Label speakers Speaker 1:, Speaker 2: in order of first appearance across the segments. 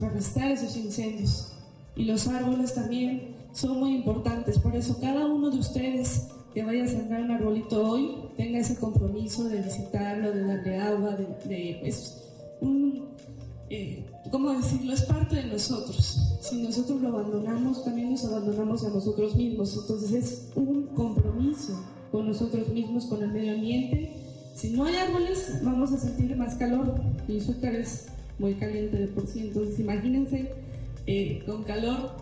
Speaker 1: arrestar esos incendios. Y los árboles también son muy importantes, por eso cada uno de ustedes que vaya a sembrar un arbolito hoy tenga ese compromiso de visitarlo, de darle agua, ¿cómo decirlo? Es parte de nosotros. Si nosotros lo abandonamos, también nos abandonamos a nosotros mismos. Entonces es un compromiso con nosotros mismos, con el medio ambiente. Si no hay árboles, vamos a sentir más calor. Y Izúcar es muy caliente de por sí. Entonces imagínense, con calor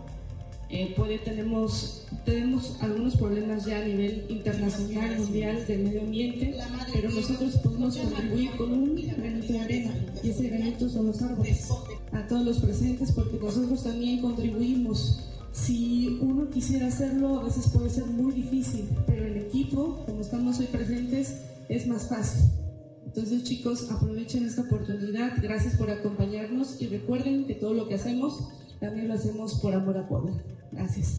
Speaker 1: tenemos algunos problemas ya a nivel internacional, mundial, del medio ambiente, pero nosotros podemos contribuir con un granito de arena, y ese granito son los árboles. A todos los presentes, porque nosotros también contribuimos. Si uno quisiera hacerlo, a veces puede ser muy difícil, pero el equipo, como estamos hoy presentes, es más fácil. Entonces, chicos, aprovechen esta oportunidad. Gracias por acompañarnos y recuerden que todo lo que hacemos también lo hacemos por amor a Puebla. Gracias.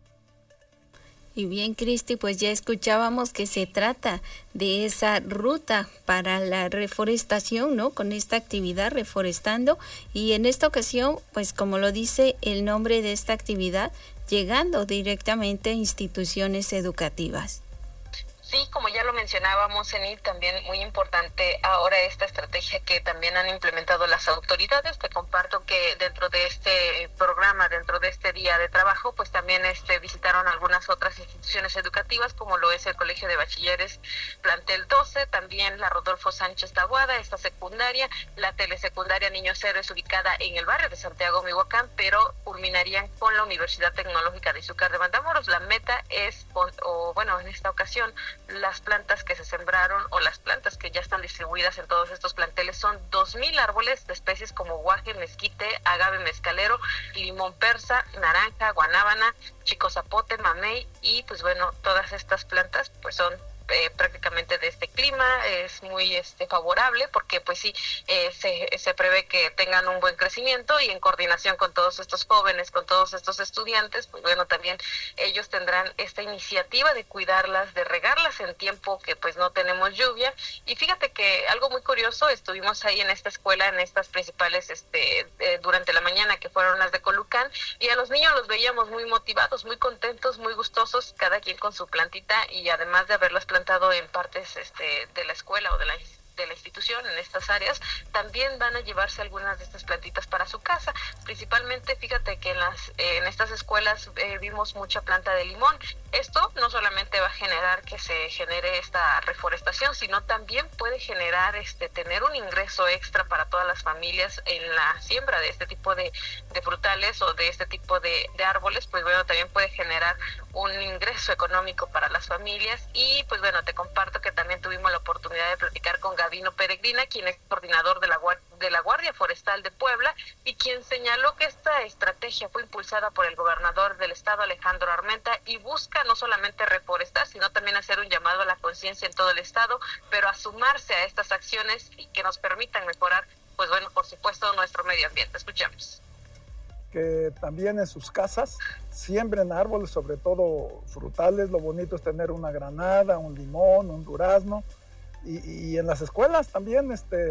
Speaker 2: Y bien, Cristi, pues ya escuchábamos que se trata de esa ruta para la reforestación, ¿no? Con esta actividad Reforestando, y en esta ocasión, pues como lo dice el nombre de esta actividad, llegando directamente a instituciones educativas.
Speaker 3: Sí, como ya lo mencionábamos, Eni, también muy importante ahora esta estrategia que también han implementado las autoridades. Te comparto que dentro de este programa, dentro de este día de trabajo, pues también visitaron algunas otras instituciones educativas, como lo es el Colegio de Bachilleres Plantel 12, también la Rodolfo Sánchez Taboada, esta secundaria, la telesecundaria Niños Héroes ubicada en el barrio de Santiago, Mihuacán, pero culminarían con la Universidad Tecnológica de Izúcar de Matamoros. La meta es, en esta ocasión, las plantas que se sembraron o las plantas que ya están distribuidas en todos estos planteles son 2,000 árboles de especies como guaje, mezquite, agave mezcalero, limón persa, naranja, guanábana, chico zapote, mamey, y pues bueno, todas estas plantas pues son prácticamente de este clima, es muy favorable porque pues sí, se prevé que tengan un buen crecimiento, y en coordinación con todos estos jóvenes, con todos estos estudiantes, pues bueno, también ellos tendrán esta iniciativa de cuidarlas, de regarlas en tiempo que pues no tenemos lluvia. Y fíjate que algo muy curioso, estuvimos ahí en esta escuela, en estas principales durante la mañana, que fueron las de Colucán, y a los niños los veíamos muy motivados, muy contentos, muy gustosos, cada quien con su plantita, y además de haberlas plantado en partes de la escuela o de la institución, en estas áreas, también van a llevarse algunas de estas plantitas para su casa. Principalmente, fíjate que en estas escuelas vimos mucha planta de limón. Esto no solamente va a generar que se genere esta reforestación, sino también puede generar tener un ingreso extra para todas las familias en la siembra de este tipo de frutales o de este tipo de árboles. Pues bueno, también puede generar un ingreso económico para las familias. Y pues bueno, te comparto que también tuvimos la oportunidad de platicar con Gavino Peregrina, quien es coordinador de la Guardia Forestal de Puebla, y quien señaló que esta estrategia fue impulsada por el gobernador del estado, Alejandro Armenta, y busca no solamente reforestar, sino también hacer un llamado a la conciencia en todo el estado, pero a sumarse a estas acciones y que nos permitan mejorar, pues bueno, por supuesto, nuestro medio ambiente. Escuchamos.
Speaker 4: Que también en sus casas siembren árboles, sobre todo frutales. Lo bonito es tener una granada, un limón, un durazno, y en las escuelas también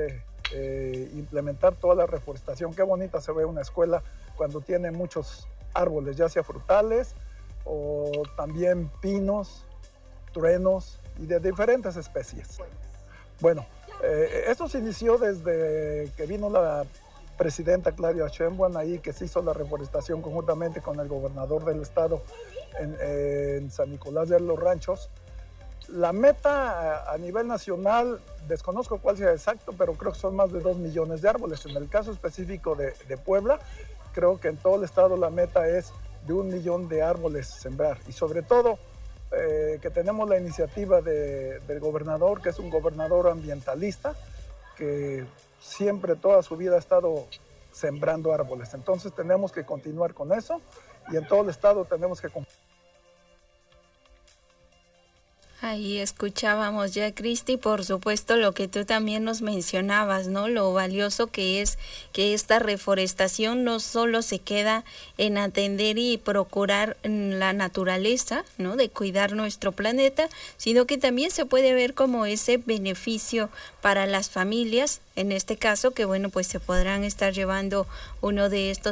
Speaker 4: implementar toda la reforestación. Qué bonita se ve una escuela cuando tiene muchos árboles, ya sea frutales o también pinos, truenos y de diferentes especies. Bueno, esto se inició desde que vino la presidenta Claudia Sheinbaum ahí, que se hizo la reforestación conjuntamente con el gobernador del estado en San Nicolás de los Ranchos. La meta a nivel nacional, desconozco cuál sea exacto, pero creo que son más de 2 millones de árboles. En el caso específico de Puebla, creo que en todo el estado la meta es de 1 millón de árboles sembrar. Y sobre todo, que tenemos la iniciativa del gobernador, que es un gobernador ambientalista, que siempre toda su vida ha estado sembrando árboles. Entonces tenemos que continuar con eso, y en todo el estado tenemos que...
Speaker 2: Ahí escuchábamos ya, Cristi, por supuesto lo que tú también nos mencionabas, ¿no? Lo valioso que es que esta reforestación no solo se queda en atender y procurar la naturaleza, ¿no? De cuidar nuestro planeta, sino que también se puede ver como ese beneficio para las familias, en este caso, que bueno, pues se podrán estar llevando uno de estos